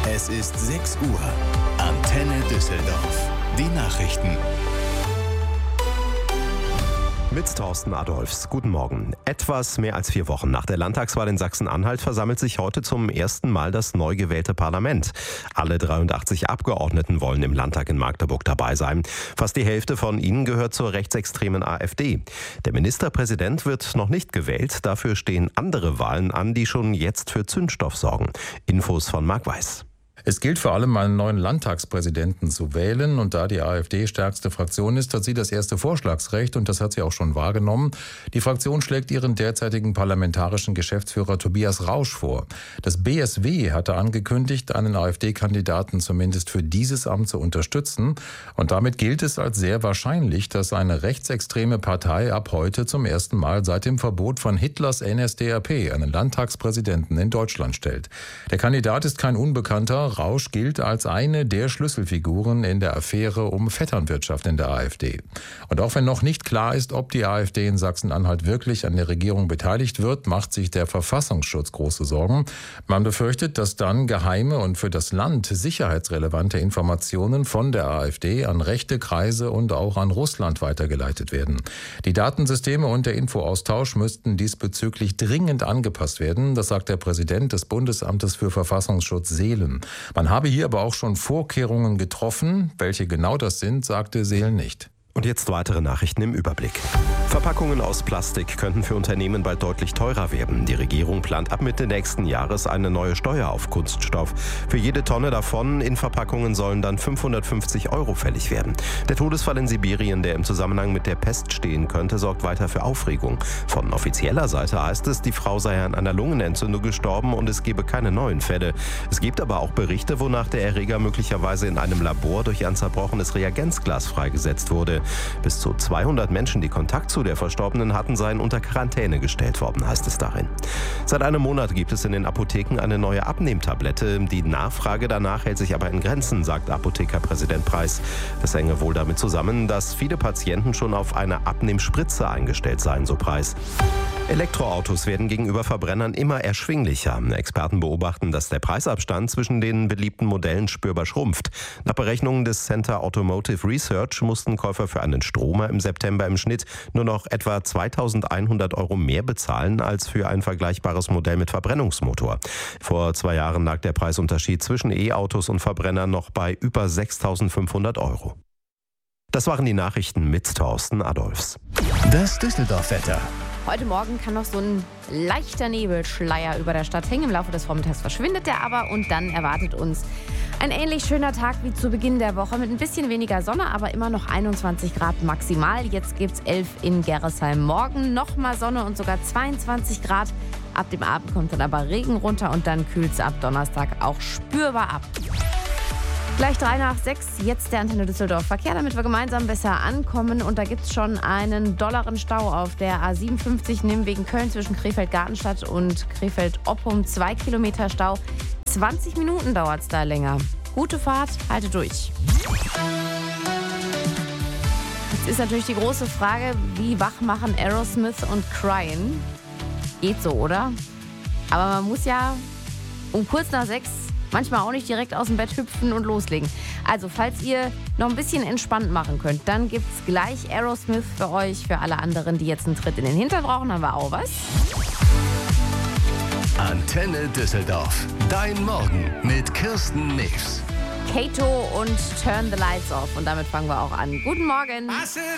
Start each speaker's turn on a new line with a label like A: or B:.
A: Es ist 6 Uhr. Antenne Düsseldorf. Die Nachrichten.
B: Mit Thorsten Adolphs. Guten Morgen. Etwas mehr als 4 Wochen nach der Landtagswahl in Sachsen-Anhalt versammelt sich heute zum ersten Mal das neu gewählte Parlament. Alle 83 Abgeordneten wollen im Landtag in Magdeburg dabei sein. Fast die Hälfte von ihnen gehört zur rechtsextremen AfD. Der Ministerpräsident wird noch nicht gewählt. Dafür stehen andere Wahlen an, die schon jetzt für Zündstoff sorgen. Infos von Marc Weiß.
C: Es gilt vor allem, einen neuen Landtagspräsidenten zu wählen. Und da die AfD stärkste Fraktion ist, hat sie das erste Vorschlagsrecht. Und das hat sie auch schon wahrgenommen. Die Fraktion schlägt ihren derzeitigen parlamentarischen Geschäftsführer Tobias Rausch vor. Das BSW hatte angekündigt, einen AfD-Kandidaten zumindest für dieses Amt zu unterstützen. Und damit gilt es als sehr wahrscheinlich, dass eine rechtsextreme Partei ab heute zum ersten Mal seit dem Verbot von Hitlers NSDAP einen Landtagspräsidenten in Deutschland stellt. Der Kandidat ist kein Unbekannter. Rausch gilt als eine der Schlüsselfiguren in der Affäre um Vetternwirtschaft in der AfD. Und auch wenn noch nicht klar ist, ob die AfD in Sachsen-Anhalt wirklich an der Regierung beteiligt wird, macht sich der Verfassungsschutz große Sorgen. Man befürchtet, dass dann geheime und für das Land sicherheitsrelevante Informationen von der AfD an rechte Kreise und auch an Russland weitergeleitet werden. Die Datensysteme und der Infoaustausch müssten diesbezüglich dringend angepasst werden. Das sagt der Präsident des Bundesamtes für Verfassungsschutz, Seelen. Man habe hier aber auch schon Vorkehrungen getroffen. Welche genau das sind, sagte Seelen nicht.
B: Und jetzt weitere Nachrichten im Überblick. Verpackungen aus Plastik könnten für Unternehmen bald deutlich teurer werden. Die Regierung plant ab Mitte nächsten Jahres eine neue Steuer auf Kunststoff. Für jede Tonne davon in Verpackungen sollen dann 550 € fällig werden. Der Todesfall in Sibirien, der im Zusammenhang mit der Pest stehen könnte, sorgt weiter für Aufregung. Von offizieller Seite heißt es, die Frau sei an einer Lungenentzündung gestorben und es gebe keine neuen Fälle. Es gibt aber auch Berichte, wonach der Erreger möglicherweise in einem Labor durch ein zerbrochenes Reagenzglas freigesetzt wurde. Bis zu 200 Menschen, die Kontakt zu der Verstorbenen hatten, seien unter Quarantäne gestellt worden, heißt es darin. Seit einem Monat gibt es in den Apotheken eine neue Abnehmtablette. Die Nachfrage danach hält sich aber in Grenzen, sagt Apothekerpräsident Preis. Das hänge wohl damit zusammen, dass viele Patienten schon auf eine Abnehmspritze eingestellt seien, so Preis. Elektroautos werden gegenüber Verbrennern immer erschwinglicher. Experten beobachten, dass der Preisabstand zwischen den beliebten Modellen spürbar schrumpft. Nach Berechnungen des Center Automotive Research mussten Käufer für einen Stromer im September im Schnitt nur noch etwa 2.100 € mehr bezahlen als für ein vergleichbares Modell mit Verbrennungsmotor. Vor 2 Jahren lag der Preisunterschied zwischen E-Autos und Verbrennern noch bei über 6.500 €. Das waren die Nachrichten mit Thorsten Adolphs.
A: Das Düsseldorf-Wetter.
D: Heute Morgen kann noch so ein leichter Nebelschleier über der Stadt hängen. Im Laufe des Vormittags verschwindet der aber und dann erwartet uns ein ähnlich schöner Tag wie zu Beginn der Woche mit ein bisschen weniger Sonne, aber immer noch 21 Grad maximal. Jetzt gibt's 11 in Gerresheim. Morgen nochmal Sonne und sogar 22 Grad. Ab dem Abend kommt dann aber Regen runter und dann kühlt es ab Donnerstag auch spürbar ab. Gleich 3 nach 6, jetzt der Antenne Düsseldorf Verkehr, damit wir gemeinsam besser ankommen. Und da gibt es schon einen dolleren Stau auf der A57 Nimwegen Köln zwischen Krefeld-Gartenstadt und Krefeld-Oppum. 2 Kilometer Stau. 20 Minuten dauert es da länger. Gute Fahrt, halte durch. Jetzt ist natürlich die große Frage, wie wach machen Aerosmith und Crying? Geht so, oder? Aber man muss ja um kurz nach 6 manchmal auch nicht direkt aus dem Bett hüpfen und loslegen. Also, falls ihr noch ein bisschen entspannt machen könnt, dann gibt's gleich Aerosmith für euch. Für alle anderen, die jetzt einen Tritt in den Hintern brauchen, haben wir auch was.
A: Antenne Düsseldorf. Dein Morgen mit Kirsten News.
D: Kato und Turn the Lights Off. Und damit fangen wir auch an. Guten Morgen.